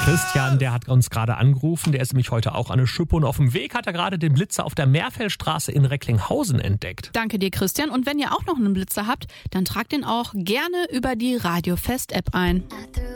Christian, der hat uns gerade angerufen, der ist nämlich heute auch an der Schippe und auf dem Weg hat er gerade den Blitzer auf der Meerfeldstraße in Recklinghausen entdeckt. Danke dir, Christian. Und wenn ihr auch noch einen Blitzer habt, dann tragt den auch gerne über die Radio Fest App ein.